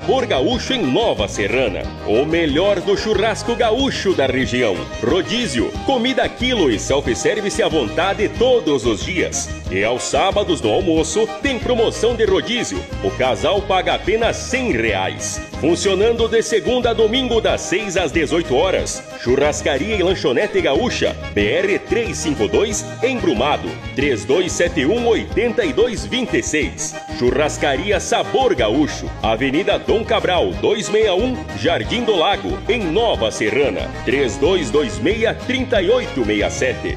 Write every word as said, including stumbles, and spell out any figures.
Sabor Gaúcho em Nova Serrana. O melhor do churrasco gaúcho da região. Rodízio, comida a quilo e self-service à vontade todos os dias. E aos sábados no almoço tem promoção de rodízio. O casal paga apenas cem reais. Funcionando de segunda a domingo das seis às dezoito horas. Churrascaria e Lanchonete Gaúcha, B R trezentos e cinquenta e dois, em Brumado, três dois sete um, oito dois dois seis. Churrascaria Sabor Gaúcho, Avenida Dom Cabral, duzentos e sessenta e um, Jardim do Lago, em Nova Serrana, três dois dois seis, três oito seis sete.